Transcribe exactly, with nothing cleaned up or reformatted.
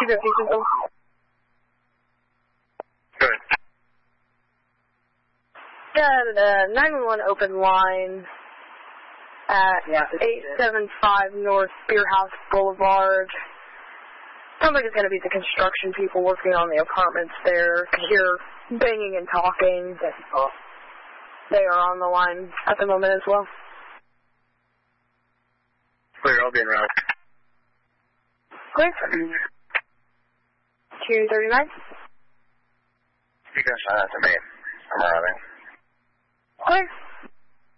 two fifty Central. Go ahead. Yeah, uh, nine one one open line at eight seven five North Beerhouse Boulevard. Sounds like it's going to be the construction people working on the apartments there. I hear banging and talking. They are on the line at the moment as well. Clear, I'll be in route. Clear. two thirty-nine. You can sign that to me. I'm arriving. Clear.